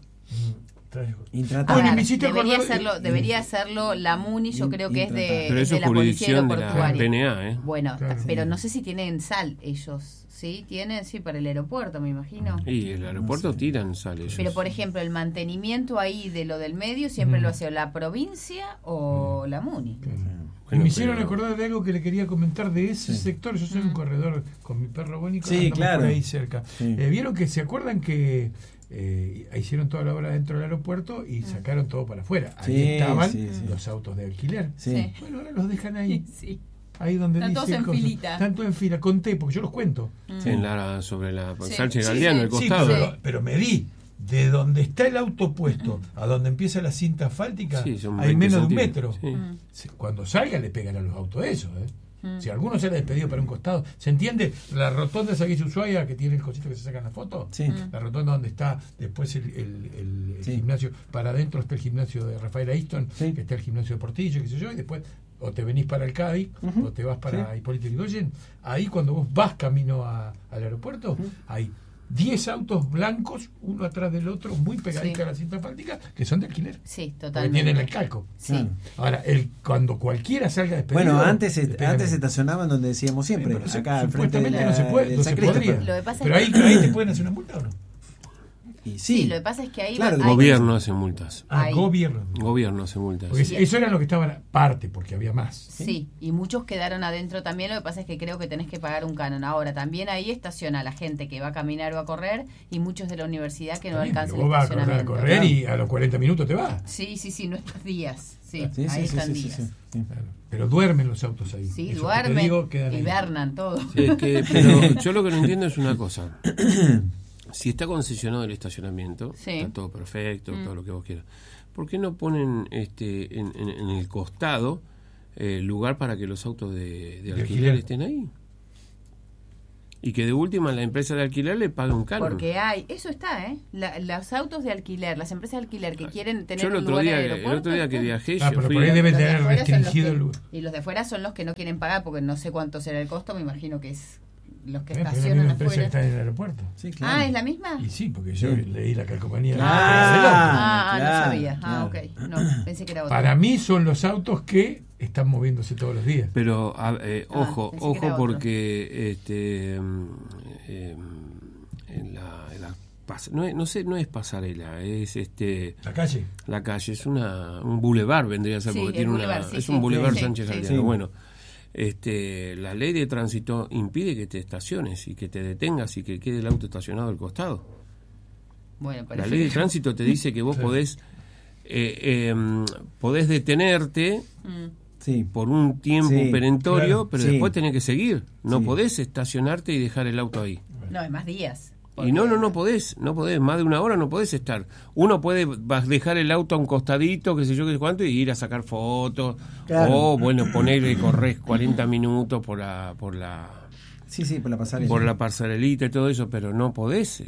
Speaker 3: debería hacerlo la MUNI, yo creo que es de
Speaker 2: la policía aeroportuaria. De la PNA,
Speaker 3: Bueno, pero no sé si tienen sal ellos. ¿Sí? Tienen, para el aeropuerto, me imagino.
Speaker 2: Y el aeropuerto tiran sal ellos.
Speaker 3: Pero, por ejemplo, el mantenimiento ahí de lo del medio siempre lo hace la provincia o la MUNI.
Speaker 4: Me hicieron acordar de algo que le quería comentar de ese sector. Yo soy un corredor con mi perro Bónico, por ahí cerca. Vieron que se acuerdan que hicieron toda la obra dentro del aeropuerto y sacaron todo para afuera. Ahí estaban los autos de alquiler. Bueno, ahora los dejan ahí. Ahí donde
Speaker 3: están todos en filita.
Speaker 4: Están todos en fila, conté, porque yo los cuento.
Speaker 2: Sobre la Sánchez Galdiano, el costado.
Speaker 4: Pero medí. De donde está el auto puesto a donde empieza la cinta asfáltica, hay menos de un metro. Cuando salga le pegan a los autos eso. Si alguno se le ha despedido para un costado, ¿se entiende? La rotonda esa que dice Ushuaia, que tiene el cosito que se saca en la foto, la rotonda donde está después el gimnasio, para adentro está el gimnasio de Rafael Aiston, que está el gimnasio de Portillo, qué sé yo, y después o te venís para el Cádiz o te vas para Hipólito Yrigoyen. Ahí cuando vos vas camino al aeropuerto, hay 10 autos blancos, uno atrás del otro, muy pegaditos a la cinta asfáltica, que son de alquiler.
Speaker 3: Sí, totalmente.
Speaker 4: Tienen el calco. Ahora, cuando cualquiera salga despedido...
Speaker 1: Bueno, antes estacionaban donde decíamos siempre, acá al frente de
Speaker 4: no se podría. Pero ahí te pueden hacer una multa, ¿o no?
Speaker 1: Y sí,
Speaker 3: lo que pasa es que ahí
Speaker 2: el gobierno hace multas.
Speaker 4: Gobierno
Speaker 2: hace multas.
Speaker 4: Porque eso era lo que estaba parte, porque había más.
Speaker 3: Sí, y muchos quedaron adentro también. Lo que pasa es que creo que tenés que pagar un canon. Ahora, también ahí estaciona la gente que va a caminar o a correr y muchos de la universidad que no alcanzan el estacionamiento.
Speaker 4: Vos vas a correr y a los 40 minutos te vas.
Speaker 3: Sí, no estás días. Ahí están días.
Speaker 4: Claro. Pero duermen los autos ahí.
Speaker 3: Sí, eso duermen, hibernan todo.
Speaker 2: Pero yo lo que no entiendo es una cosa. Si está concesionado el estacionamiento, está todo perfecto, todo lo que vos quieras. ¿Por qué no ponen en el costado lugar para que los autos de alquiler estén ahí? Y que de última la empresa de alquiler le pague un canon.
Speaker 3: Porque eso está, los autos de alquiler, las empresas de alquiler que quieren tener
Speaker 2: un lugar en el aeropuerto. El otro día que viajé,
Speaker 4: pero por ahí deben tener restringido el lugar.
Speaker 3: Y los de fuera son los que no quieren pagar, porque no sé cuánto será el costo, me imagino que es los que estacionan
Speaker 4: la empresa que está en el aeropuerto.
Speaker 1: Sí, claro.
Speaker 3: ¿Es la misma?
Speaker 4: Y sí, porque yo leí la calcomanía.
Speaker 3: No sabía. Okay. No, pensé que era otra.
Speaker 4: Para mí son los autos que están moviéndose todos los días.
Speaker 2: Pero ojo porque no es pasarela, es la calle es un bulevar, vendría a ser, porque tiene un bulevar Sánchez Galdiano. Bueno, la ley de tránsito impide que te estaciones y que te detengas y que quede el auto estacionado al costado.
Speaker 3: Bueno,
Speaker 2: la ley de tránsito te dice que vos podés detenerte por un tiempo perentorio, pero después tenés que seguir. No podés estacionarte y dejar el auto ahí.
Speaker 3: No, es más días.
Speaker 2: Y no podés, más de una hora no podés estar. Uno puede dejar el auto a un costadito, qué sé yo, qué sé cuánto, y ir a sacar fotos, o correr 40 minutos por la
Speaker 1: Sí, por la pasarela.
Speaker 2: Por la parcelita y todo eso, pero no podés,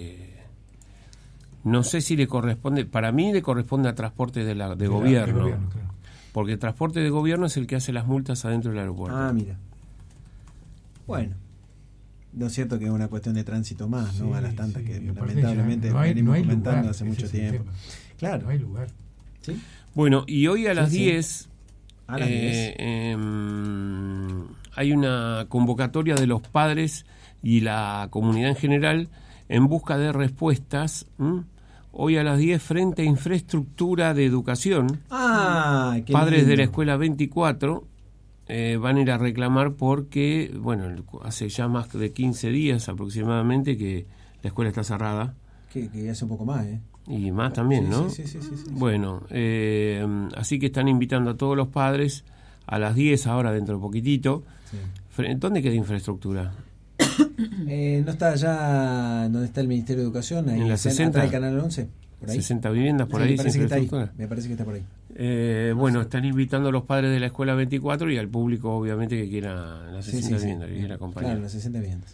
Speaker 2: no sé si le corresponde, para mí le corresponde a transporte de gobierno.
Speaker 4: Claro.
Speaker 2: Porque el transporte de gobierno es el que hace las multas adentro del aeropuerto.
Speaker 1: Ah, mira. Bueno, no es cierto que es una cuestión de tránsito más, ¿no? A las tantas que lamentablemente venimos comentando hace mucho tiempo. Claro.
Speaker 4: No hay lugar.
Speaker 1: ¿Sí?
Speaker 2: Bueno, y hoy a las 10...
Speaker 1: A las 10.
Speaker 2: Hay una convocatoria de los padres y la comunidad en general en busca de respuestas. Hoy a las 10 frente a infraestructura de educación.
Speaker 1: Qué
Speaker 2: padres
Speaker 1: lindo.
Speaker 2: de la escuela 24 van a ir a reclamar porque, bueno, hace ya más de 15 días aproximadamente que la escuela está cerrada.
Speaker 1: Que hace un poco más,
Speaker 2: Y más también,
Speaker 1: sí,
Speaker 2: ¿no?
Speaker 1: Sí.
Speaker 2: Bueno, así que están invitando a todos los padres a las 10 ahora, dentro de poquitito. Sí. ¿Dónde queda infraestructura?
Speaker 1: No está allá donde está el Ministerio de Educación, ahí
Speaker 2: en la 60,
Speaker 1: del Canal 11, por ahí.
Speaker 2: 60 viviendas por ahí.
Speaker 1: Me parece que está por ahí.
Speaker 2: Bueno, están invitando a los padres de la escuela 24 y al público, obviamente, que quiera las 60 viviendas, que quiera acompañar.
Speaker 1: Claro, las 60 viviendas.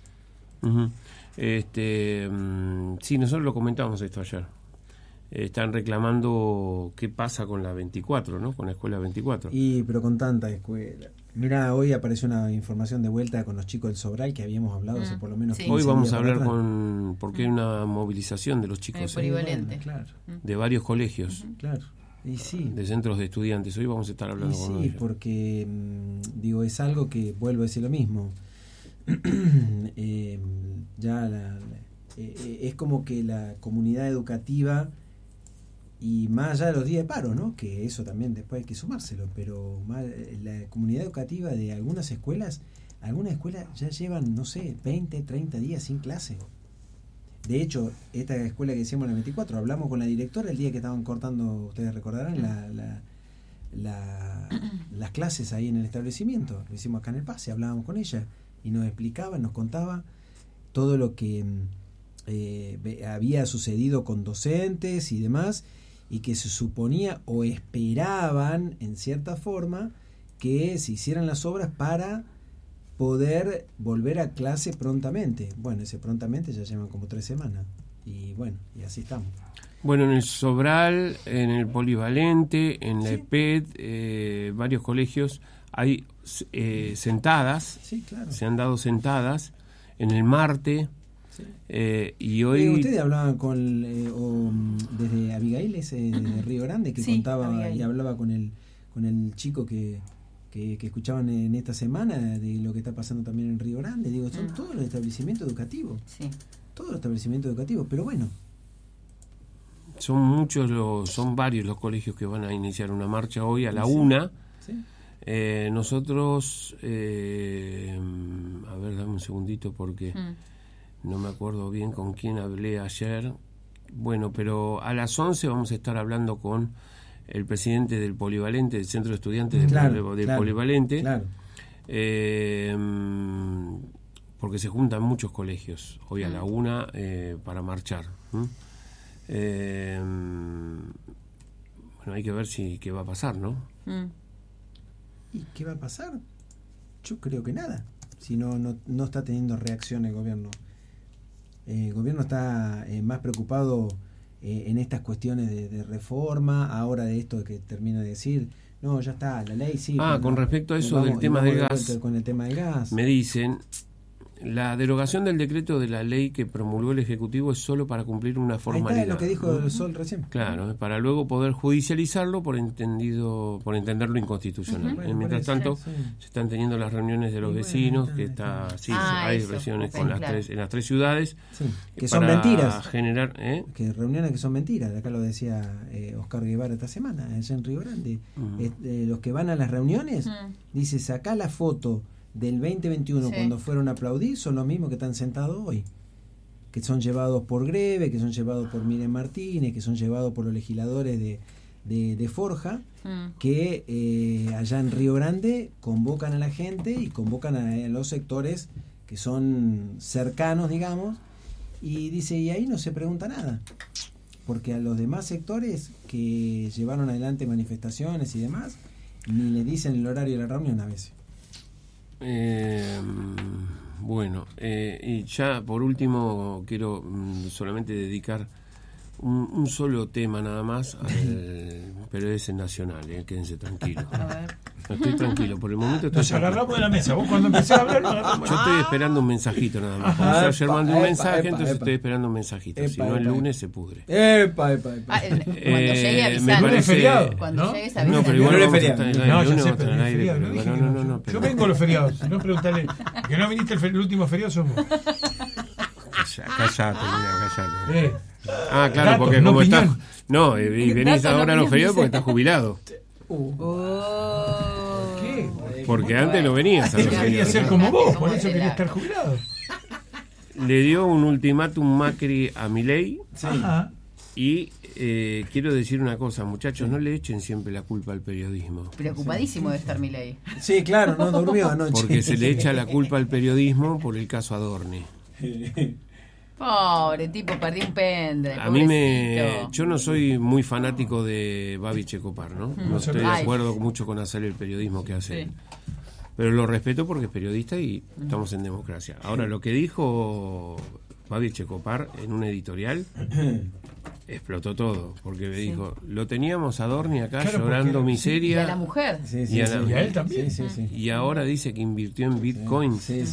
Speaker 2: Sí, nosotros lo comentábamos esto ayer. Están reclamando qué pasa con la 24, ¿no? Con la escuela 24.
Speaker 1: Pero con tanta escuela. Mira, hoy apareció una información de vuelta con los chicos del Sobral que habíamos hablado hace por lo menos 15
Speaker 2: Hoy vamos
Speaker 1: días
Speaker 2: a hablar
Speaker 1: atrás.
Speaker 2: porque hay una movilización de los chicos
Speaker 3: polivalente.
Speaker 1: Claro.
Speaker 2: De varios colegios.
Speaker 1: Claro. Y sí.
Speaker 2: De centros de estudiantes. Hoy vamos a estar hablando con ellos.
Speaker 1: Sí, porque es algo que vuelvo a decir lo mismo. Es como que la comunidad educativa, y más allá de los días de paro, ¿no? Que eso también después hay que sumárselo, pero la comunidad educativa de algunas escuelas ya llevan, no sé, 20, 30 días sin clase. De hecho, esta escuela que decíamos en la 24, hablamos con la directora el día que estaban cortando, ustedes recordarán, las clases ahí en el establecimiento. Lo hicimos acá en el Pase, hablábamos con ella y nos explicaba, nos contaba todo lo que había sucedido con docentes y demás, y que se suponía o esperaban en cierta forma que se hicieran las obras para poder volver a clase prontamente. Bueno, ese prontamente ya llevan como 3 semanas y bueno, y así estamos.
Speaker 2: Bueno, en el Sobral, en el Polivalente, en la EPED, varios colegios hay sentadas,
Speaker 1: claro.
Speaker 2: Se han dado sentadas en el Marte. Y hoy
Speaker 1: ustedes hablaban con desde Abigail, de Río Grande, que contaba Abigail. Y hablaba con el chico que escuchaban en esta semana de lo que está pasando también en Río Grande. Digo, son todos los establecimientos educativos, todos los establecimientos educativos, pero bueno,
Speaker 2: son varios los colegios que van a iniciar una marcha hoy a la 1. Nosotros a ver, dame un segundito porque no me acuerdo bien con quién hablé ayer. Bueno, pero a las 11 vamos a estar hablando con el presidente del Polivalente, del Centro de Estudiantes del Polivalente. Claro. Porque se juntan muchos colegios hoy a la 1 para marchar. Bueno, hay que ver qué va a pasar, ¿no?
Speaker 1: ¿Y qué va a pasar? Yo creo que nada. Si no está teniendo reacción el gobierno. El gobierno está más preocupado en estas cuestiones de reforma, ahora de esto que termina de decir, no, ya está, la ley sí.
Speaker 2: Con respecto a eso del tema del gas,
Speaker 1: con el tema del gas,
Speaker 2: me dicen, la derogación del decreto de la ley que promulgó el Ejecutivo es solo para cumplir una formalidad.
Speaker 1: Ahí está lo que dijo el Sol recién.
Speaker 2: Claro, para luego poder judicializarlo por entenderlo inconstitucional. Mientras tanto, se están teniendo las reuniones de los vecinos, que hay reuniones en las 3 ciudades.
Speaker 1: Sí, que son mentiras.
Speaker 2: Generar,
Speaker 1: que reuniones que son mentiras. Acá lo decía Oscar Guevara esta semana, allá en Río Grande. Los que van a las reuniones, dice, sacá la foto del 2021 cuando fueron a aplaudir, son los mismos que están sentados hoy, que son llevados por Greve, que son llevados por Miren Martínez, que son llevados por los legisladores de Forja, que allá en Río Grande convocan a la gente y convocan a los sectores que son cercanos, digamos, y dice, y ahí no se pregunta nada, porque a los demás sectores que llevaron adelante manifestaciones y demás, ni le dicen el horario de la reunión a veces.
Speaker 2: Bueno, y ya por último quiero solamente dedicar un solo tema nada más, pero es nacional, quédense tranquilos.
Speaker 3: A ver.
Speaker 2: Estoy tranquilo, por el momento
Speaker 4: Nos agarramos de la mesa. Vos cuando empecé a hablar nos agarramos.
Speaker 2: Yo estoy esperando un mensajito nada más. Como ayer mandé un mensaje, entonces estoy esperando un mensajito. Si no, el lunes se pudre.
Speaker 3: Cuando llegue avisar.
Speaker 4: ¿No es feriado?
Speaker 3: Cuando llegues avisar.
Speaker 2: No, pero igual
Speaker 1: no es
Speaker 2: vamos a
Speaker 1: feriado.
Speaker 2: estar en el
Speaker 4: No,
Speaker 2: lunes,
Speaker 4: ya sé,
Speaker 2: vamos a estar
Speaker 4: pero
Speaker 2: en el
Speaker 4: es
Speaker 2: aire,
Speaker 4: feriado.
Speaker 2: pero no,
Speaker 4: Yo vengo los feriados. Si no, preguntale. Que no viniste el último feriado, sos vos.
Speaker 2: Cállate, mira, cállate. Ah, claro,
Speaker 4: Datos,
Speaker 2: porque
Speaker 4: no
Speaker 2: como
Speaker 4: opinión.
Speaker 2: estás... No, y venís ahora a los feriados porque estás jubilado.
Speaker 4: ¿Qué?
Speaker 2: Porque antes no venías a los
Speaker 4: Yo quería
Speaker 2: feriados.
Speaker 4: ser como vos, por eso quería estar jubilado.
Speaker 2: Le dio un ultimátum Macri a Milei
Speaker 4: Ajá.
Speaker 2: y quiero decir una cosa, muchachos, no le echen siempre la culpa al periodismo.
Speaker 3: Preocupadísimo de estar Milei.
Speaker 1: Sí, claro, no durmió anoche.
Speaker 2: Porque se le echa la culpa al periodismo por el caso Adorni.
Speaker 3: Pobre tipo, perdí un pendrive.
Speaker 2: A mí yo no soy muy fanático de Babi Checopar, ¿no? No estoy de acuerdo mucho con hacer el periodismo que hace él. Pero lo respeto porque es periodista y estamos en democracia. Ahora, lo que dijo Babi Checopar en un editorial explotó todo, porque me dijo, lo teníamos a Adorni acá llorando miseria.
Speaker 3: Y a la mujer.
Speaker 1: Y
Speaker 4: a él también.
Speaker 2: Y ahora dice que invirtió en Bitcoin.
Speaker 1: Sí.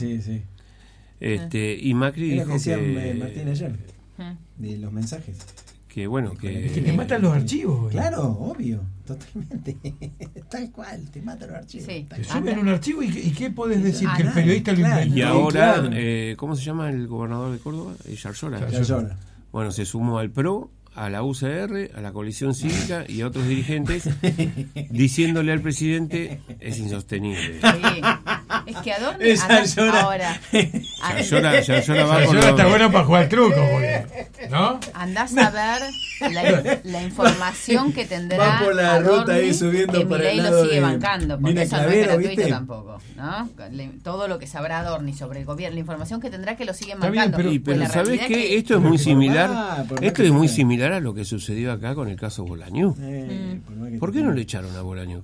Speaker 2: Y Macri dijo
Speaker 1: que decía
Speaker 2: que
Speaker 1: Martín ayer de los mensajes.
Speaker 2: Que bueno,
Speaker 4: Es que te matan los archivos, güey.
Speaker 1: Claro, obvio, totalmente. Tal cual, te matan los archivos.
Speaker 3: Sí.
Speaker 4: Te suben un archivo y ¿qué podés decir? Que el
Speaker 1: nada,
Speaker 4: periodista lo inventó.
Speaker 2: y ahora,
Speaker 1: claro.
Speaker 2: ¿cómo se llama el gobernador de Córdoba? Yarlora.
Speaker 1: Yarlora.
Speaker 2: Bueno, se sumó al PRO, a la UCR, a la coalición cívica y a otros dirigentes diciéndole al presidente es insostenible.
Speaker 3: Sí. Es que Adorni ahora
Speaker 2: Yarlora va con
Speaker 4: Está bueno para jugar truco, porque, ¿no?
Speaker 3: andás a ver la información que tendrá
Speaker 1: Va por la
Speaker 3: Adorni,
Speaker 1: ruta ahí subiendo
Speaker 3: que
Speaker 1: para el
Speaker 3: Milei
Speaker 1: lado
Speaker 3: lo sigue
Speaker 1: de
Speaker 3: bancando, porque
Speaker 1: Mina
Speaker 3: eso no
Speaker 1: Clavero,
Speaker 3: es gratuito
Speaker 1: ¿viste?
Speaker 3: tampoco, ¿no? Todo lo que sabrá Adorni sobre el gobierno, la información que tendrá que lo siguen
Speaker 4: Está bien,
Speaker 3: bancando.
Speaker 2: pero
Speaker 3: la
Speaker 2: ¿sabés
Speaker 3: realidad
Speaker 2: qué?
Speaker 3: es que
Speaker 2: Esto es muy similar.
Speaker 1: por más
Speaker 2: Esto
Speaker 1: que
Speaker 2: es muy
Speaker 1: sea.
Speaker 2: similar a lo que sucedió acá con el caso Bolañú. ¿Por qué no le echaron a Bolañú?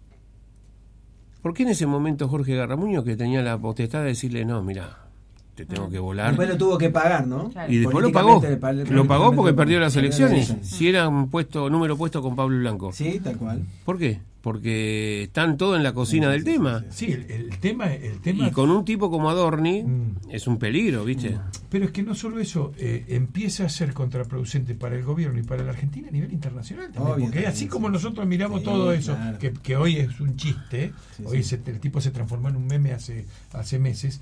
Speaker 2: ¿Por qué en ese momento Jorge Garramuño, que tenía la potestad de decirle, no, mira, te tengo que volar?
Speaker 1: Después lo tuvo que pagar, ¿no?
Speaker 3: Claro.
Speaker 2: Y después lo pagó.
Speaker 1: Políticamente
Speaker 2: Lo pagó porque perdió las
Speaker 1: perdió
Speaker 2: elecciones.
Speaker 1: elecciones.
Speaker 2: Si era un número puesto con Pablo Blanco.
Speaker 1: Sí, tal cual.
Speaker 2: ¿Por qué? Porque están todos en la cocina del tema.
Speaker 4: Sí, el tema.
Speaker 2: Y con un tipo como Adorni es un peligro, ¿viste?
Speaker 4: Pero es que no solo eso, empieza a ser contraproducente para el gobierno y para la Argentina a nivel internacional también.
Speaker 1: Obvio,
Speaker 4: Porque
Speaker 1: también,
Speaker 4: así como nosotros miramos
Speaker 1: Sí,
Speaker 4: todo eso,
Speaker 1: claro.
Speaker 4: que hoy es un chiste, hoy el tipo se transformó en un meme hace meses,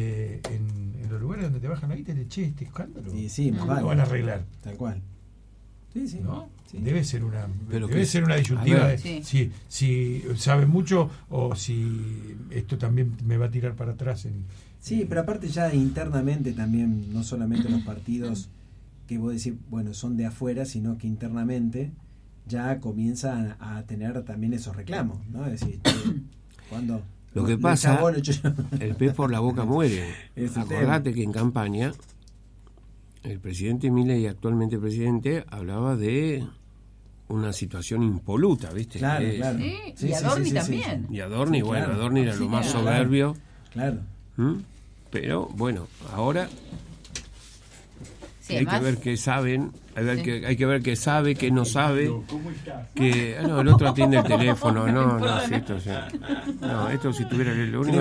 Speaker 4: en los lugares donde te bajan la guita y te che, este escándalo,
Speaker 1: Sí, más
Speaker 4: ¿cómo
Speaker 1: vale.
Speaker 4: lo van a arreglar?
Speaker 1: Tal cual. Sí.
Speaker 4: ¿No?
Speaker 1: Sí.
Speaker 4: Debe ser una
Speaker 2: Pero
Speaker 4: debe
Speaker 2: que-
Speaker 4: ser una
Speaker 2: a
Speaker 4: disyuntiva
Speaker 2: ver.
Speaker 4: de si sabe mucho o si esto también me va a tirar para atrás
Speaker 1: Sí, pero aparte ya internamente también, no solamente los partidos que vos decís, bueno, son de afuera, sino que internamente ya comienzan a tener también esos reclamos, ¿no? Es decir, cuando
Speaker 2: Lo que pasa, el pez por la boca muere.
Speaker 1: Ese
Speaker 2: Acordate que en campaña el presidente Milei, actualmente presidente, hablaba de una situación impoluta, ¿viste?
Speaker 1: Claro,
Speaker 2: Que es-
Speaker 1: claro.
Speaker 3: Sí, y Adorni también.
Speaker 2: Y Adorni,
Speaker 1: Sí,
Speaker 2: bueno,
Speaker 1: claro.
Speaker 2: Adorni era
Speaker 3: Sí,
Speaker 2: lo más
Speaker 3: claro.
Speaker 2: soberbio.
Speaker 1: Claro.
Speaker 2: Pero bueno, ahora
Speaker 3: Sí,
Speaker 2: hay que
Speaker 3: además,
Speaker 2: ver qué saben,
Speaker 3: Sí.
Speaker 2: hay que ver qué sabe, qué no sabe. Que no, el otro atiende el teléfono, no, sí, esto, o sea, no, esto si tuviera lo único